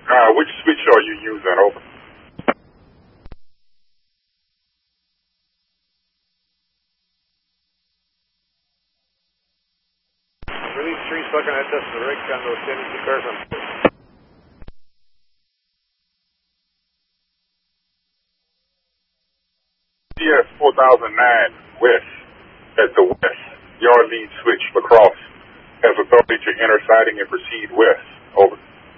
Which switch are you using? Over. Release 3 looking at this, the rig on those Tennessee cars on. CS 4009 West at the west. Your lead switch across has authority to enter siding and proceed west.